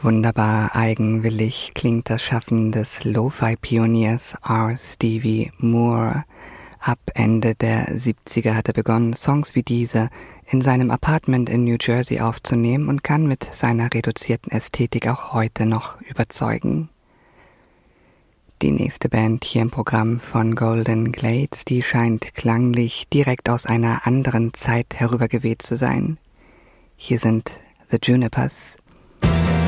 Wunderbar eigenwillig klingt das Schaffen des Lo-Fi-Pioniers R. Stevie Moore. Ab Ende der 70er hat er begonnen, Songs wie diese in seinem Apartment in New Jersey aufzunehmen und kann mit seiner reduzierten Ästhetik auch heute noch überzeugen. Die nächste Band hier im Programm von Golden Glades, die scheint klanglich direkt aus einer anderen Zeit herübergeweht zu sein. Hier sind The Junipers.